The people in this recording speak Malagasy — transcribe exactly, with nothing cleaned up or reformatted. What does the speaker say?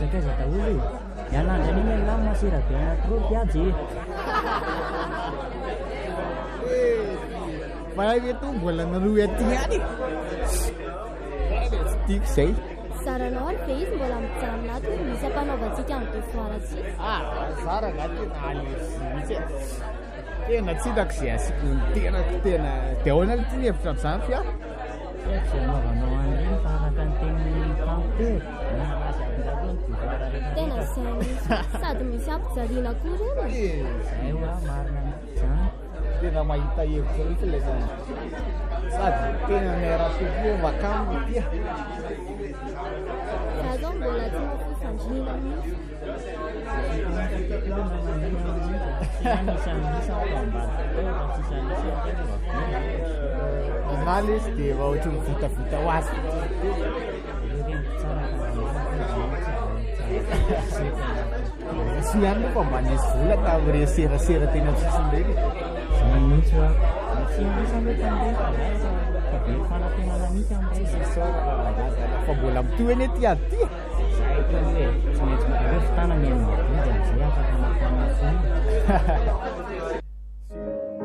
miazakaiza daholo io mialandra an'iny ala masirabe anatropy azy Malaveto mbola naroy aty any tsy tiako zay saranao ary ve izy mbola mijanona ato misy ampanaovantsika amin'ny devoir atsy ah zara nga tena alerzy mihitsy tena tsy hitako zay asiko ny tenako tena dia ahoana aloha ty ny hevitra amin'izany fia tsy anaovanao an'ireny fa afaka ny tenin'ny pampery nalaza abindalony devoir rehetra tena zay sady misy ampijaliana koa reny zay hoa marina izany tena mahita hevitra mihitsy ilay zany sady tena miara-tokoa makaminy tia za zao mbola tsy mafifandrina mihitsy omaly izy dia efa ohatra mivitavita ho azy sy ihany moa fa mba nisy vola tamin'ireo serasera tena tsisiny reny zay mihitsy hoa misimisaloha tandeha fa be fanantenana mihitsy amin'izay fa mbola mitoy eny ty ady ty zay koa hoe tsy maintsy ireo fitana miaina mavindy amin'izay afaka mafanafony